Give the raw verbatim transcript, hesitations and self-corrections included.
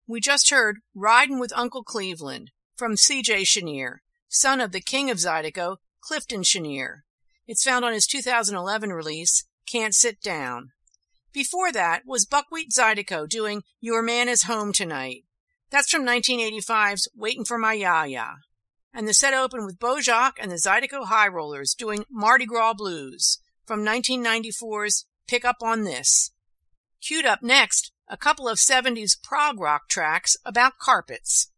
We just heard Ridin' with Uncle Cleveland from C J Chenier, son of the king of Zydeco, Clifton Chenier. It's found on his two thousand eleven release, Can't Sit Down. Before that was Buckwheat Zydeco doing Your Man Is Home Tonight. That's from nineteen eighty-five's Waitin' for My Ya-Ya. And the set opened with Bojack and the Zydeco High Rollers doing Mardi Gras Blues from nineteen ninety-four's Pick Up on This. Queued up next, a couple of seventies prog rock tracks about carpets.